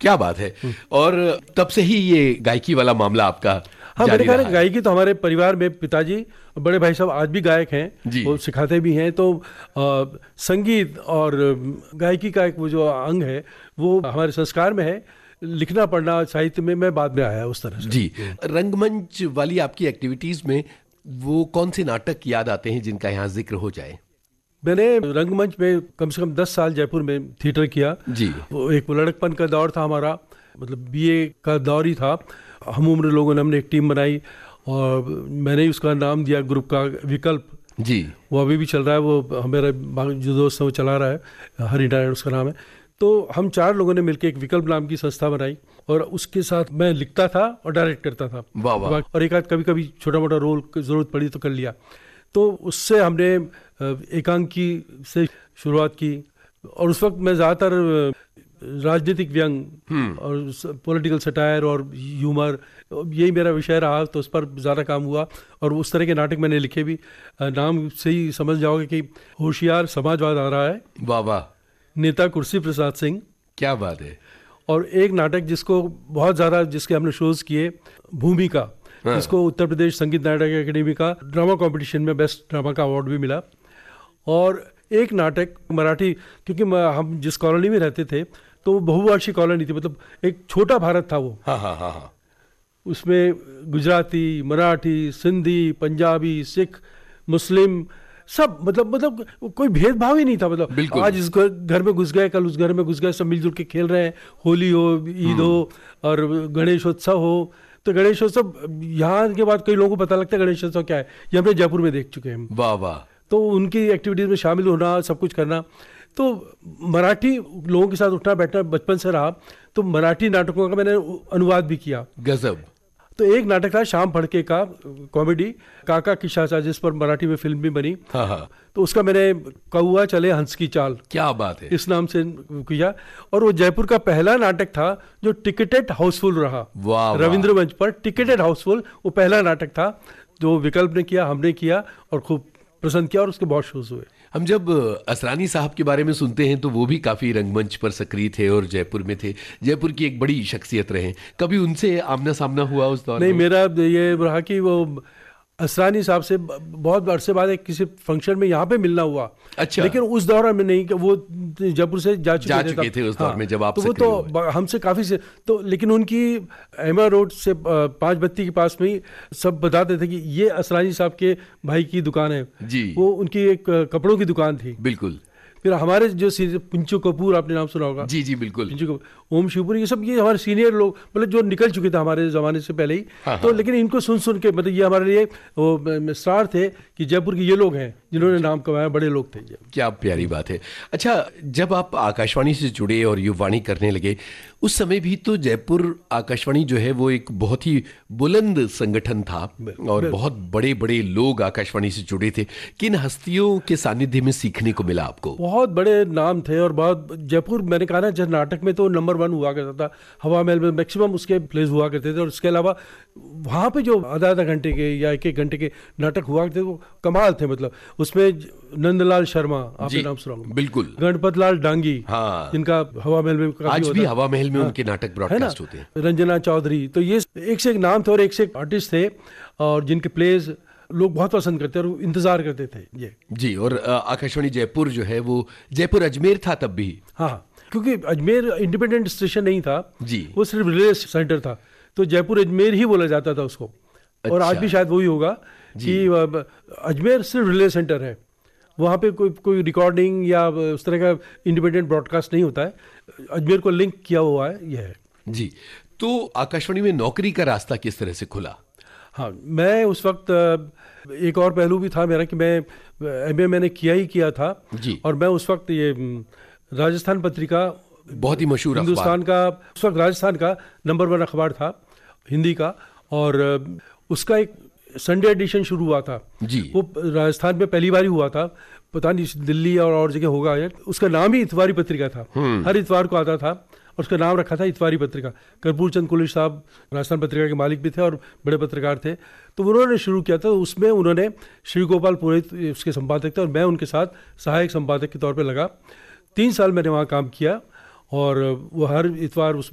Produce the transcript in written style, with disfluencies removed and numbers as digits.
क्या बात है। और तब से ही ये गायकी वाला मामला आपका हाँ, जारी मैंने कहा रहा ना, है। गायकी तो हमारे परिवार में पिताजी और बड़े भाई साहब आज भी गायक जी। हैं, वो सिखाते भी हैं। तो संगीत और गायकी का एक वो जो अंग है वो हमारे संस्कार में है। लिखना पढ़ना साहित्य में मैं बाद में आया उस तरह से। जी, रंगमंच वाली आपकी एक्टिविटीज में वो कौन से नाटक याद आते हैं जिनका यहाँ जिक्र हो जाए? मैंने रंगमंच में कम से कम 10 साल जयपुर में थिएटर किया। जी। वो एक लड़कपन का दौर था हमारा, मतलब बीए का दौर ही था। हम उम्र लोगों ने हमने एक टीम बनाई और मैंने ही उसका नाम दिया ग्रुप का विकल्प। जी। वो अभी भी चल रहा है, वो हमारे जो दोस्त हैं वो चला रहा है, हरि नारायण उसका नाम है। तो हम 4 लोगों ने मिलकर एक विकल्प नाम की संस्था बनाई और उसके साथ मैं लिखता था और डायरेक्ट करता था। वाह वाह। और एक आध कभी कभी छोटा मोटा रोल की जरूरत पड़ी तो कर लिया। तो उससे हमने एकांकी से शुरुआत की और उस वक्त मैं ज़्यादातर राजनीतिक व्यंग और पॉलिटिकल सटायर और ह्यूमर, यही मेरा विषय रहा, तो उस पर ज़्यादा काम हुआ और उस तरह के नाटक मैंने लिखे भी। नाम से ही समझ जाओगे कि होशियार समाजवाद आ रहा है, वाह वाह, नेता कुर्सी प्रसाद सिंह। क्या बात है। और एक नाटक जिसको बहुत ज़्यादा, जिसके हमने शोज़ किए, भूमिका, जिसको उत्तर प्रदेश संगीत नाटक अकेडमी का ड्रामा कंपटीशन में बेस्ट ड्रामा का अवार्ड भी मिला। और एक नाटक मराठी, क्योंकि हम जिस कॉलोनी में रहते थे तो वो बहुभाषी कॉलोनी थी, मतलब एक छोटा भारत था वो। हाँ हाँ हाँ हाँ। उसमें गुजराती, मराठी, सिंधी, पंजाबी, सिख, मुस्लिम सब, मतलब कोई भेदभाव ही नहीं था। मतलब आज इस घर में घुस गए, कल उस घर में घुस गए, सब मिलजुल के खेल रहे हैं। होली हो, ईद हो और गणेशोत्सव हो। तो गणेशोत्सव यहाँ के बाद कई लोगों को पता लगता है गणेशोत्सव क्या है, ये हमने जयपुर में देख चुके हैं। वाह वाह। तो उनकी एक्टिविटीज़ में शामिल होना, सब कुछ करना, तो मराठी लोगों के साथ उठना बैठना बचपन से रहा। तो मराठी नाटकों का मैंने अनुवाद भी किया। गजब। तो एक नाटक था श्याम फड़के का, कॉमेडी, काका की चाचा, जिस पर मराठी में फिल्म भी बनी। हाँ हाँ। तो उसका मैंने कौआ चले हंस की चाल, क्या बात है, इस नाम से किया। और वो जयपुर का पहला नाटक था जो टिकटेड हाउसफुल रहा। वाह। रविंद्र मंच पर टिकटेड हाउसफुल, वो पहला नाटक था जो विकल्प ने किया, हमने किया और खूब पसंद किया और उसके बहुत शोज हुए। हम जब असरानी साहब के बारे में सुनते हैं तो वो भी काफ़ी रंगमंच पर सक्रिय थे और जयपुर में थे, जयपुर की एक बड़ी शख्सियत रहे। कभी उनसे आमना सामना हुआ उस दौर में? नहीं, मेरा ये रहा कि वो असरानी साहब से बहुत अरसे बाद एक किसी फंक्शन में यहाँ पे मिलना हुआ। अच्छा। लेकिन उस दौरान में नहीं, वो जयपुर से जा चुके थे उस दौर में जब आप तो वो तो हमसे काफ़ी से तो, लेकिन उनकी एमा रोड से 5 बत्ती के पास में ही सब बताते थे कि ये असरानी साहब के भाई की दुकान है जी। वो उनकी एक कपड़ों की दुकान थी। बिल्कुल। फिर हमारे जो पिंचू कपूर, आपने नाम सुना होगा। जी जी बिल्कुल। पिंचू कपूर, ओम शिवपुरी, ये सब ये हमारे सीनियर लोग, मतलब जो निकल चुके थे हमारे ज़माने से पहले ही। हाँ, तो लेकिन इनको सुन के, मतलब ये हमारे लिए वो स्टार थे कि जयपुर के ये लोग हैं जिन्होंने नाम कमाया, बड़े लोग थे ये। क्या प्यारी बात है। अच्छा, जब आप आकाशवाणी से जुड़े और युवाणी करने लगे, उस समय भी तो जयपुर आकाशवाणी जो है वो एक बहुत ही बुलंद संगठन था और बहुत बड़े बड़े लोग आकाशवाणी से जुड़े थे। किन हस्तियों के सानिध्य में सीखने को मिला आपको? बहुत बड़े नाम थे और बहुत, जयपुर मैंने कहा ना, जब नाटक में तो नंबर 1 हुआ करता था। हवा महल में मैक्सिमम उसके प्लेस हुआ करते थे और उसके अलावा वहाँ पे जो आधा घंटे के या 1 घंटे के नाटक हुआ करते थे वो कमाल थे। मतलब उसमें नंदलाल शर्मा, आपने नाम सुना होगा। बिल्कुल। गणपत लाल डांगी, हाँ, जिनका हवा महल में आज भी हवा महल में उनके नाटक ब्रॉडकास्ट होते हैं। रंजना चौधरी, तो ये एक से एक नाम थे और एक से एक आर्टिस्ट थे और जिनके प्लेस लोग बहुत पसंद करते और इंतजार करते थे ये। जी। और आकाशवाणी जयपुर जो है वो जयपुर अजमेर था तब भी। हाँ, क्योंकि अजमेर इंडिपेंडेंट स्टेशन नहीं था जी, वो सिर्फ रिले सेंटर था, तो जयपुर अजमेर ही बोला जाता था उसको। और आज भी शायद वही होगा कि अजमेर सिर्फ रिले सेंटर है, वहाँ पे कोई रिकॉर्डिंग या उस तरह का इंडिपेंडेंट ब्रॉडकास्ट नहीं होता है। अजमेर को लिंक किया हुआ है ये है जी। तो आकाशवाणी में नौकरी का रास्ता किस तरह से खुला? हाँ, मैं उस वक्त, एक और पहलू भी था मेरा कि मैं एमए मैंने किया था जी। और मैं उस वक्त ये राजस्थान पत्रिका, बहुत ही मशहूर हिंदुस्तान का, उस वक्त राजस्थान का नंबर 1 अखबार था हिंदी का, और उसका एक संडे एडिशन शुरू हुआ था जी। वो राजस्थान में पहली बार ही हुआ था, पता नहीं दिल्ली और जगह होगा। उसका नाम ही इतवारी पत्रिका था, हर इतवार को आता था और उसका नाम रखा था इतवारी पत्रिका। कर्पूर चंद कुलिश साहब राजस्थान पत्रिका के मालिक भी थे और बड़े पत्रकार थे, तो उन्होंने शुरू किया था। उसमें उन्होंने श्री गोपाल पुरोहित उसके संपादक थे और मैं उनके साथ सहायक संपादक के तौर पर लगा। 3 साल मैंने वहाँ काम किया और वो हर इतवार उसमें